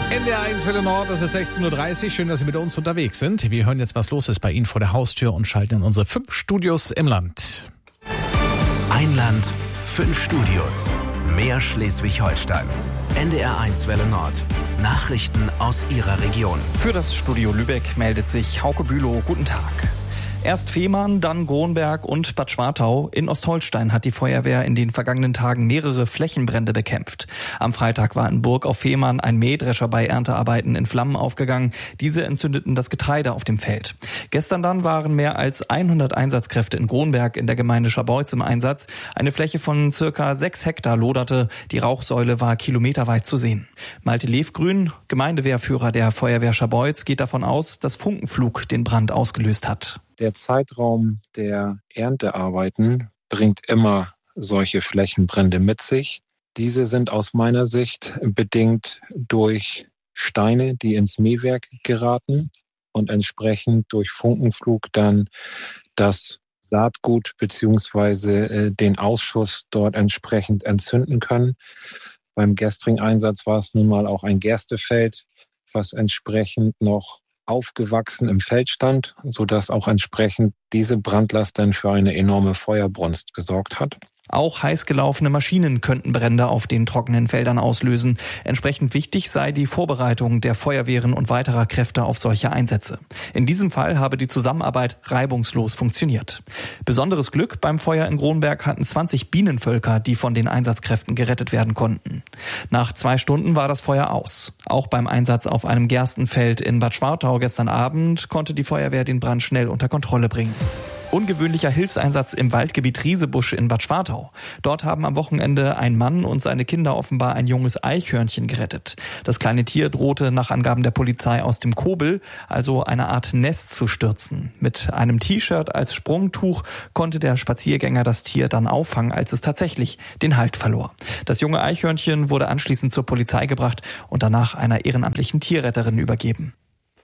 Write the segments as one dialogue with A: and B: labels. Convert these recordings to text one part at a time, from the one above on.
A: NDR 1 Welle Nord, es ist 16.30 Uhr. Schön, dass Sie mit uns unterwegs sind. Wir hören jetzt, was los ist bei Ihnen vor der Haustür und schalten in unsere 5 Studios im Land.
B: Ein Land, 5 Studios. Mehr Schleswig-Holstein. NDR 1 Welle Nord. Nachrichten aus Ihrer Region.
C: Für das Studio Lübeck meldet sich Hauke Bülow. Guten Tag. Erst Fehmarn, dann Kronberg und Bad Schwartau. In Ostholstein hat die Feuerwehr in den vergangenen Tagen mehrere Flächenbrände bekämpft. Am Freitag war in Burg auf Fehmarn ein Mähdrescher bei Erntearbeiten in Flammen aufgegangen. Diese entzündeten das Getreide auf dem Feld. Gestern dann waren mehr als 100 Einsatzkräfte in Kronberg in der Gemeinde Scharbeutz im Einsatz. Eine Fläche von circa 6 Hektar loderte. Die Rauchsäule war kilometerweit zu sehen. Malte Levgrün, Gemeindewehrführer der Feuerwehr Scharbeutz, geht davon aus, dass Funkenflug den Brand ausgelöst hat.
D: Der Zeitraum der Erntearbeiten bringt immer solche Flächenbrände mit sich. Diese sind aus meiner Sicht bedingt durch Steine, die ins Mähwerk geraten und entsprechend durch Funkenflug dann das Saatgut bzw. den Ausschuss dort entsprechend entzünden können. Beim gestrigen Einsatz war es nun mal auch ein Gerstefeld, was entsprechend noch aufgewachsen im Feld stand, sodass auch entsprechend diese Brandlast dann für eine enorme Feuerbrunst gesorgt hat.
C: Auch heiß gelaufene Maschinen könnten Brände auf den trockenen Feldern auslösen. Entsprechend wichtig sei die Vorbereitung der Feuerwehren und weiterer Kräfte auf solche Einsätze. In diesem Fall habe die Zusammenarbeit reibungslos funktioniert. Besonderes Glück beim Feuer in Kronberg hatten 20 Bienenvölker, die von den Einsatzkräften gerettet werden konnten. Nach 2 Stunden war das Feuer aus. Auch beim Einsatz auf einem Gerstenfeld in Bad Schwartau gestern Abend konnte die Feuerwehr den Brand schnell unter Kontrolle bringen. Ungewöhnlicher Hilfseinsatz im Waldgebiet Riesebusch in Bad Schwartau. Dort haben am Wochenende ein Mann und seine Kinder offenbar ein junges Eichhörnchen gerettet. Das kleine Tier drohte nach Angaben der Polizei aus dem Kobel, also eine Art Nest, zu stürzen. Mit einem T-Shirt als Sprungtuch konnte der Spaziergänger das Tier dann auffangen, als es tatsächlich den Halt verlor. Das junge Eichhörnchen wurde anschließend zur Polizei gebracht und danach einer ehrenamtlichen Tierretterin übergeben.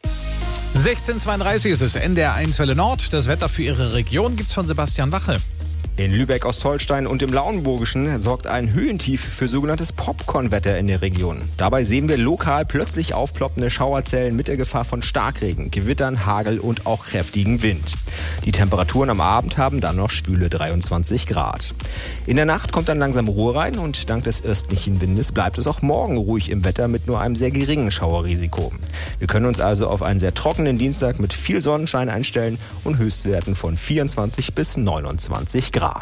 A: 16.32 ist es, NDR 1 Welle Nord. Das Wetter für Ihre Region gibt's von Sebastian Wache.
E: In Lübeck, Ostholstein und im Lauenburgischen sorgt ein Höhentief für sogenanntes Popcorn-Wetter in der Region. Dabei sehen wir lokal plötzlich aufploppende Schauerzellen mit der Gefahr von Starkregen, Gewittern, Hagel und auch kräftigem Wind. Die Temperaturen am Abend haben dann noch schwüle 23 Grad. In der Nacht kommt dann langsam Ruhe rein und dank des östlichen Windes bleibt es auch morgen ruhig im Wetter mit nur einem sehr geringen Schauerrisiko. Wir können uns also auf einen sehr trockenen Dienstag mit viel Sonnenschein einstellen und Höchstwerten von 24 bis 29 Grad.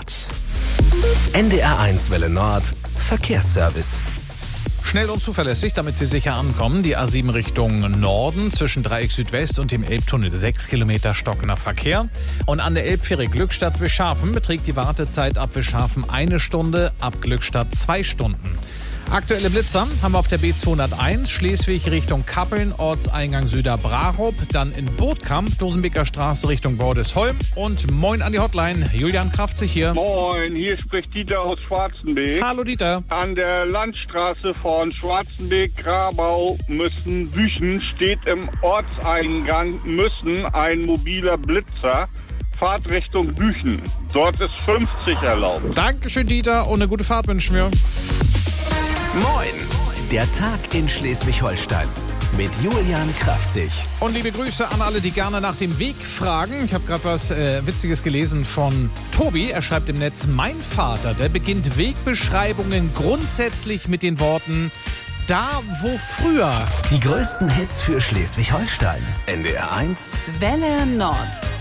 B: NDR 1 Welle Nord. Verkehrsservice.
A: Schnell und zuverlässig, damit Sie sicher ankommen. Die A7 Richtung Norden zwischen Dreieck Südwest und dem Elbtunnel 6 Kilometer stockender Verkehr. Und an der Elbfähre Glückstadt-Wischhafen beträgt die Wartezeit ab Wischhafen 1 Stunde, ab Glückstadt 2 Stunden. Aktuelle Blitzer haben wir auf der B201 Schleswig Richtung Kappeln, Ortseingang Süderbrarup, dann in Bootkamp, Dosenbeker Straße Richtung Bordesholm und moin an die Hotline, Julian Kraftzig hier.
F: Moin, hier spricht Dieter aus Schwarzenbeek.
A: Hallo Dieter.
F: An der Landstraße von Schwarzenbeek, Grabau, Büchen steht im Ortseingang ein mobiler Blitzer. Fahrtrichtung Büchen. Dort ist 50 erlaubt.
A: Dankeschön Dieter und eine gute Fahrt wünschen wir.
B: Moin, der Tag in Schleswig-Holstein mit Julian Kraftzig.
A: Und liebe Grüße an alle, die gerne nach dem Weg fragen. Ich habe gerade was Witziges gelesen von Tobi. Er schreibt im Netz, mein Vater, der beginnt Wegbeschreibungen grundsätzlich mit den Worten da, wo früher.
B: Die größten Hits für Schleswig-Holstein. NDR 1
G: Welle Nord.